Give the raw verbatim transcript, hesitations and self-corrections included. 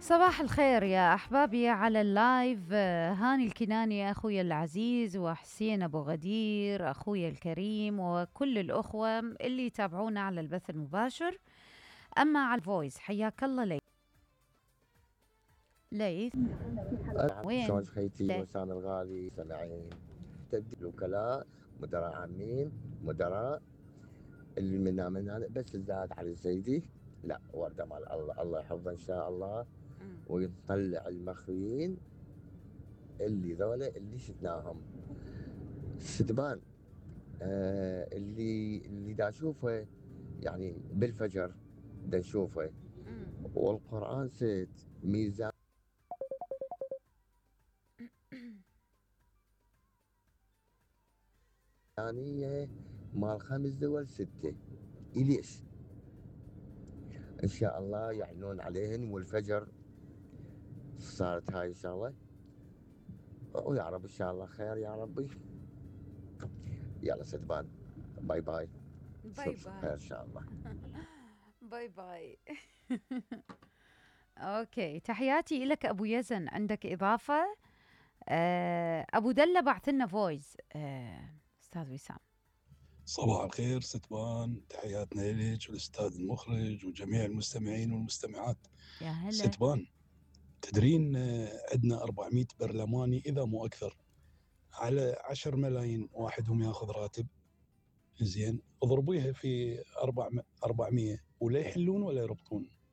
صباح الخير يا أحبابي على اللايف. آه، هاني الكناني أخوي العزيز، وحسين أبو غدير أخوي الكريم، وكل الأخوة اللي يتابعونا على البث المباشر. أما على الفويس، حياك الله. ليث ليث نعم، شلون وين؟ خيتي ليث الإنسان الغالي سامعين تبديل وكلاء مدراء عامين مدراء اللي منا منا بس الزاد على الزيدي. لا ورده مال الله، الله يحفظه ان شاء الله مم. ويطلع المخفيين اللي ذولا اللي شفناهم ستبان. آه اللي اللي دا اشوفه يعني بالفجر دا نشوفه. مم. والقران سيد ميزانيه مال خمس دول سته. ليش؟ ان شاء الله يعلنون عليهن والفجر صارت هاي الشغله. ويا رب ان شاء الله خير يا ربي. يلا ستبان، باي باي، باي نشوفكم خير باي. ان شاء الله. باي باي. أوكي، تحياتي لك أبو يزن. عندك إضافة؟ آه، أبو دلة بعث لنا فويس. آه، أستاذ وسام. صباح الخير ستبان، تحياتنا لك والأستاذ المخرج وجميع المستمعين والمستمعات. يا هلا. ستبان، تدرين آه، عندنا أربعمية برلماني إذا مو أكثر على عشر ملايين واحد هم ياخذ راتب. زين، اضربيها في أربعمية ولا يحلون ولا يربطون.